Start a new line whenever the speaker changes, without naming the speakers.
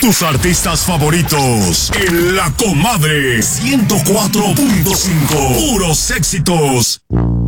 Tus artistas favoritos en La Comadre 104.5. Puros éxitos.